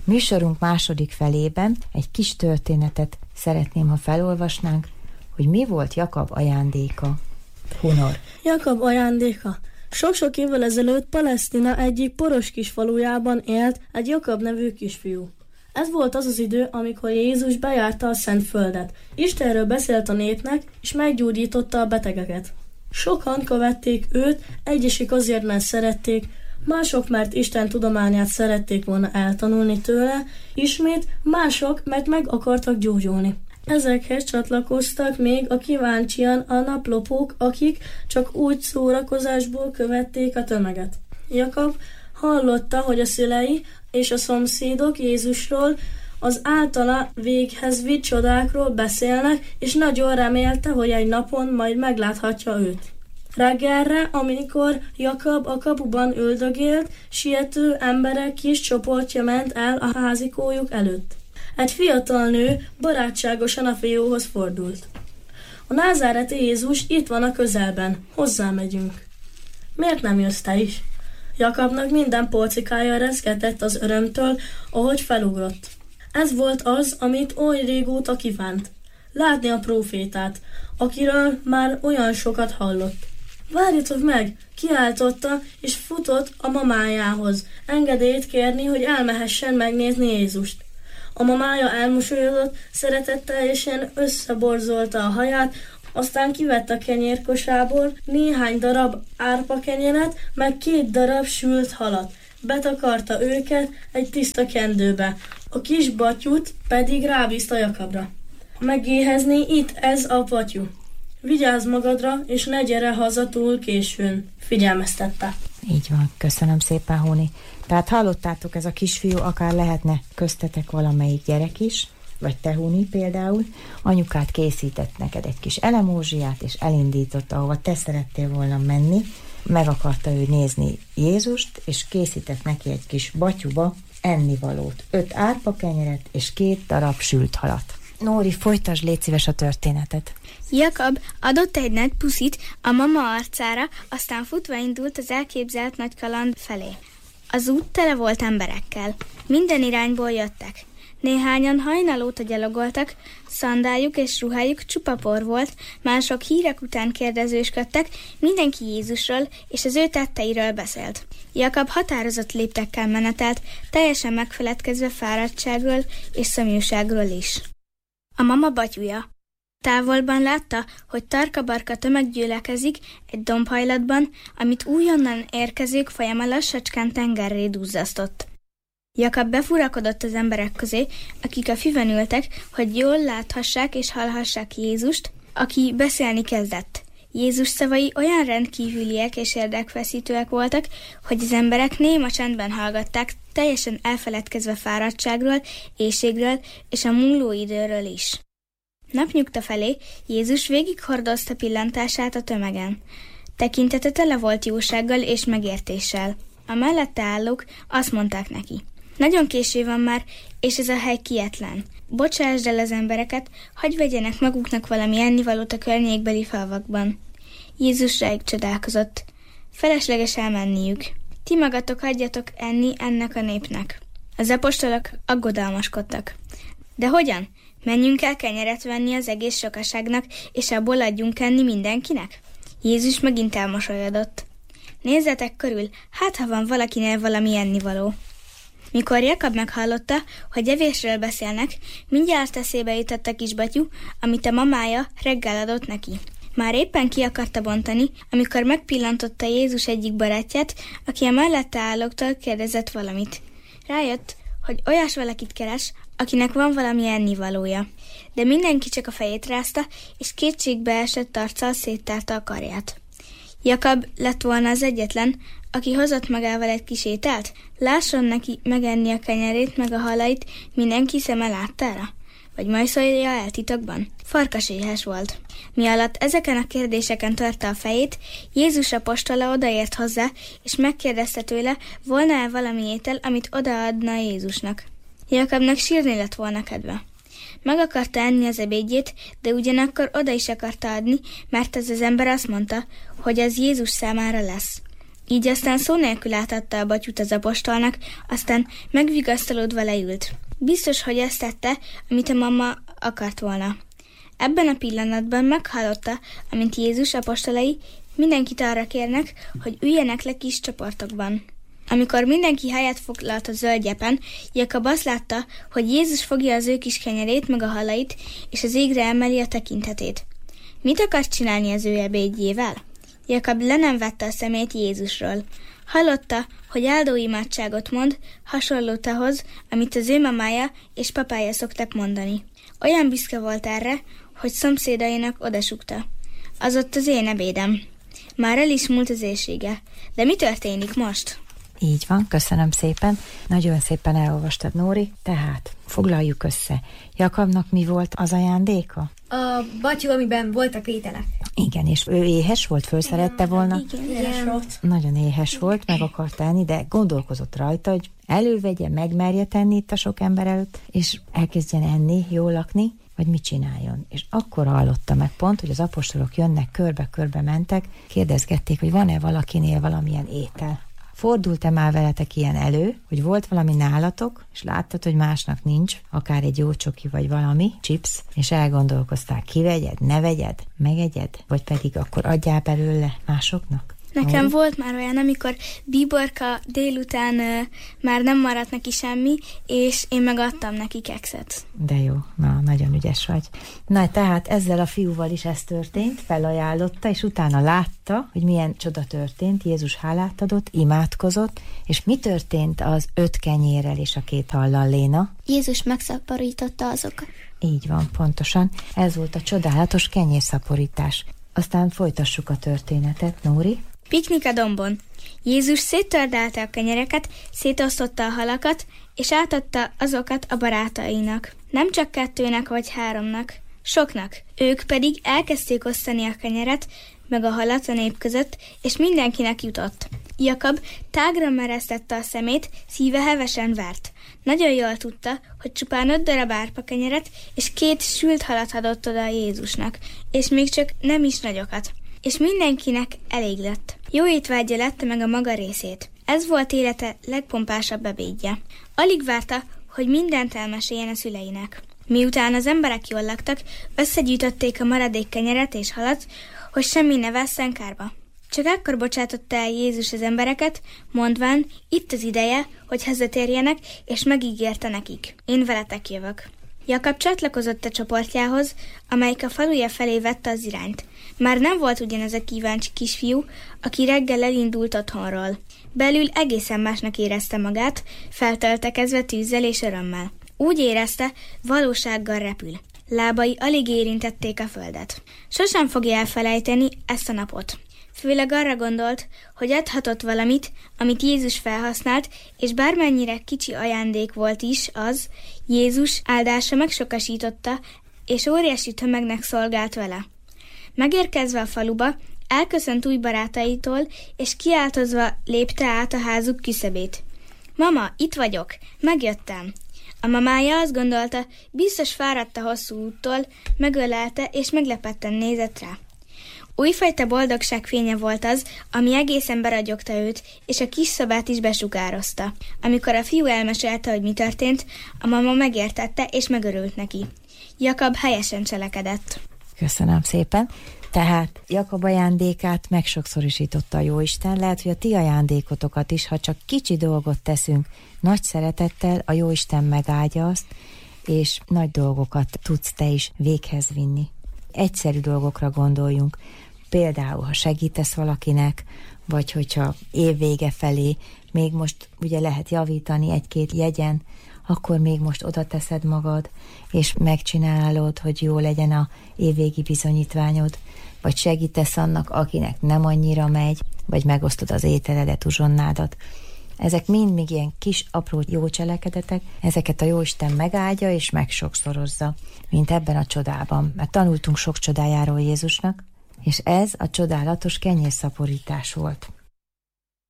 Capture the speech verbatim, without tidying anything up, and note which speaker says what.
Speaker 1: Műsorunk második felében egy kis történetet szeretném, ha felolvasnánk, hogy mi volt Jakab ajándéka. Hunor.
Speaker 2: Jakab ajándéka. Sok-sok évvel ezelőtt Palesztina egyik poros kis falujában élt egy Jakab nevű kisfiú. Ez volt az az idő, amikor Jézus bejárta a szent földet. Istenről beszélt a népnek, és meggyógyította a betegeket. Sokan követték őt, egyesek azért, mert szerették, mások, mert Isten tudományát szerették volna eltanulni tőle, ismét mások, mert meg akartak gyógyulni. Ezekhez csatlakoztak még a kíváncsian a naplopók, akik csak úgy szórakozásból követték a tömeget. Jakab hallotta, hogy a szülei és a szomszédok Jézusról, az általa véghez vitt csodákról beszélnek, és nagyon remélte, hogy egy napon majd megláthatja őt. Reggelre, amikor Jakab a kapuban üldögélt, siető emberek kis csoportja ment el a házikójuk előtt. Egy fiatal nő barátságosan a fiúhoz fordult. A názáreti Jézus itt van a közelben, hozzá megyünk. Miért nem jössz te is? Jakabnak minden polcikája rezgetett az örömtől, ahogy felugrott. Ez volt az, amit oly régóta kívánt. Látni a prófétát, akiről már olyan sokat hallott. Várjatok meg! Kiáltotta, és futott a mamájához, engedélyt kérni, hogy elmehessen megnézni Jézust. A mamája elmosolyodott, szeretetteljesen összeborzolta a haját, aztán kivette a kenyérkosából néhány darab árpa kenyeret, meg két darab sült halat. Betakarta őket egy tiszta kendőbe, a kis batyút pedig rábízta Jakabra. Megéhezni itt ez a batyú. Vigyázz magadra, és ne gyere haza túl későn, figyelmeztette.
Speaker 1: Így van, köszönöm szépen, Hóni. Tehát hallottátok, ez a kisfiú akár lehetne köztetek valamelyik gyerek is, vagy te, Hóni például. Anyukát készített neked egy kis elemózsiát, és elindított, ahova te szerettél volna menni. Meg akarta ő nézni Jézust, és készített neki egy kis batyuba ennivalót. Öt árpakenyeret és két darab sült halat. Nóri, folytasd, légy szíves a történetet.
Speaker 3: Jakab adott egy nagy puszit a mama arcára, aztán futva indult az elképzelt nagy kaland felé. Az út tele volt emberekkel. Minden irányból jöttek. Néhányan hajnalóta gyalogoltak, szandáljuk és ruhájuk csupa por volt, mások hírek után kérdezősködtek, mindenki Jézusról és az ő tetteiről beszélt. Jakab határozott léptekkel menetelt, teljesen megfeledkezve fáradtságról és szomjúságról is. A mama batyúja. Távolban látta, hogy tarka-barka tömeg gyülekezik egy dombhajlatban, amit újonnan érkezők folyama lassacskán tengerré duzzasztott. Jakab befurakodott az emberek közé, akik a füven ültek, hogy jól láthassák és hallhassák Jézust, aki beszélni kezdett. Jézus szavai olyan rendkívüliek és érdekfeszítőek voltak, hogy az emberek néma csendben hallgatták, teljesen elfeledkezve fáradtságról, éhségről és a múló időről is. Napnyugta felé Jézus végighordozta pillantását a tömegen. Tekintete tele volt jósággal és megértéssel. A mellette állók azt mondták neki: nagyon késő van már, és ez a hely kietlen. Bocsásd el az embereket, hagyj vegyenek maguknak valami ennivalót a környékbeli falvakban. Jézus rájuk csodálkozott. Felesleges elmenniük. Ti magatok hagyjatok enni ennek a népnek. Az apostolok aggodalmaskodtak. De hogyan? Menjünk el kenyeret venni az egész sokaságnak, és abból adjunk enni mindenkinek? Jézus megint elmosolyodott. Nézzetek körül, hát ha van valakinél valami ennivaló. Mikor Jakab meghallotta, hogy evésről beszélnek, mindjárt eszébe jutott a kisbatyú, amit a mamája reggel adott neki. Már éppen ki akarta bontani, amikor megpillantotta Jézus egyik barátját, aki a mellette állóktól kérdezett valamit. Rájött, hogy olyas valakit keres, akinek van valami ennivalója. De mindenki csak a fejét rázta, és kétségbe esett arccal széttárta a karját. Jakab lett volna az egyetlen, aki hozott magával egy kis ételt? Lásson neki megenni a kenyerét meg a halait mindenki szeme láttára? Vagy majszolja el titokban? Farkaséhes volt. Mi alatt ezeken a kérdéseken törte a fejét, Jézus apostola odaért hozzá, és megkérdezte tőle, volna-e valami étel, amit odaadna Jézusnak. Jakabnak sírni lett volna kedve. Meg akarta enni az ebédjét, de ugyanakkor oda is akarta adni, mert ez az ember azt mondta, hogy az Jézus számára lesz. Így aztán szó nélkül átadta a batyút az apostolnak, aztán megvigasztalódva leült. Biztos, hogy ezt tette, amit a mama akart volna. Ebben a pillanatban meghallotta, amint Jézus apostolai mindenkit arra kérnek, hogy üljenek le kis csoportokban. Amikor mindenki helyet foglalt a zöld gyepen, Jakab azt látta, hogy Jézus fogja az ő kis kenyerét meg a halait, és az égre emeli a tekintetét. Mit akart csinálni az ő ebédjével? Jakab le nem vette a szemét Jézusról. Hallotta, hogy áldóimádságot mond, hasonlót ahhoz, amit az ő mamája és papája szoktak mondani. Olyan büszke volt erre, hogy szomszédainak odasukta. Az ott az én ebédem. Már el is múlt az éjsége. De mi történik most?
Speaker 1: Így van, köszönöm szépen. Nagyon szépen elolvastad, Nóri. Tehát foglaljuk össze. Jakabnak mi volt az ajándéka?
Speaker 4: A batyú, amiben voltak ételek.
Speaker 1: Igen, és ő éhes volt, fölszerette volna.
Speaker 3: Igen,
Speaker 2: Éhes volt.
Speaker 1: Nagyon éhes volt, meg akart tenni, de gondolkozott rajta, hogy elővegye, megmerje tenni itt a sok ember előtt, és elkezdjen enni, jól lakni, vagy mit csináljon. És akkor hallotta meg pont, hogy az apostolok jönnek, körbe-körbe mentek, kérdezgették, hogy van-e valakinél valamilyen étel. Fordult-e már veletek ilyen elő, hogy volt valami nálatok, és láttad, hogy másnak nincs, akár egy jó csoki vagy valami, chips, és elgondolkoztál, kivegyed, ne vegyed, megegyed, vagy pedig akkor adjál belőle másoknak?
Speaker 3: Nekem
Speaker 1: Nóri?
Speaker 3: volt már olyan, amikor Bíborka délután ö, már nem maradt neki semmi, és én megadtam neki kekszet.
Speaker 1: De jó, na, nagyon ügyes vagy. Na, tehát ezzel a fiúval is ez történt, felajánlotta, és utána látta, hogy milyen csoda történt, Jézus hálát adott, imádkozott, és mi történt az öt kenyérrel és a két hallal, Léna?
Speaker 5: Jézus megszaporította azokat.
Speaker 1: Így van, pontosan. Ez volt a csodálatos kenyérszaporítás. Aztán folytassuk a történetet, Nóri.
Speaker 3: Piknik a dombon. Jézus széttördelte a kenyereket, szétosztotta a halakat, és átadta azokat a barátainak. Nem csak kettőnek vagy háromnak, soknak. Ők pedig elkezdték osztani a kenyeret, meg a halat a nép között, és mindenkinek jutott. Jakab tágra meresztette a szemét, szíve hevesen vert. Nagyon jól tudta, hogy csupán öt darab árpa kenyeret és két sült halat adott oda Jézusnak, és még csak nem is nagyokat. És mindenkinek elég lett. Jó étvágya lett meg a maga részét. Ez volt élete legpompásabb ebédje. Alig várta, hogy mindent elmeséljen a szüleinek. Miután az emberek jól laktak, összegyűjtötték a maradék kenyeret és halat, hogy semmi ne vesszen kárba. Csak ekkor bocsátotta el Jézus az embereket, mondván, itt az ideje, hogy hazatérjenek, és megígérte nekik. Én veletek jövök. Jakab csatlakozott a csoportjához, amelyik a faluja felé vette az irányt. Már nem volt ugyanaz a kíváncsi kisfiú, aki reggel elindult otthonról. Belül egészen másnak érezte magát, feltöltekezve tűzzel és örömmel. Úgy érezte, valósággal repül. Lábai alig érintették a földet. Sosem fogja elfelejteni ezt a napot. Főleg arra gondolt, hogy adhatott valamit, amit Jézus felhasznált, és bármennyire kicsi ajándék volt is az, Jézus áldása megsokasította, és óriási tömegnek szolgált vele. Megérkezve a faluba, elköszönt új barátaitól, és kiáltozva lépte át a házuk küszöbét. Mama, itt vagyok, megjöttem. A mamája azt gondolta, biztos fáradt a hosszú úttól, megölelte és meglepetten nézett rá. Újfajta boldogság fénye volt az, ami egészen beragyogta őt, és a kis szobát is besugározta. Amikor a fiú elmesélte, hogy mi történt, a mama megértette és megörült neki. Jakab helyesen cselekedett.
Speaker 1: Köszönöm szépen. Tehát Jakab ajándékát megsokszorosította a Jóisten. Lehet, hogy a ti ajándékotokat is, ha csak kicsi dolgot teszünk, nagy szeretettel a Jóisten megáldja azt, és nagy dolgokat tudsz te is véghez vinni. Egyszerű dolgokra gondoljunk. Például, ha segítesz valakinek, vagy hogyha évvége felé még most ugye lehet javítani egy-két jegyen, akkor még most oda teszed magad, és megcsinálod, hogy jó legyen a évvégi bizonyítványod, vagy segítesz annak, akinek nem annyira megy, vagy megosztod az ételedet, uzsonnádat. Ezek mind még ilyen kis, apró jó cselekedetek, ezeket a Jóisten megáldja és megsokszorozza, mint ebben a csodában, mert tanultunk sok csodájáról Jézusnak, és ez a csodálatos kenyérszaporítás volt.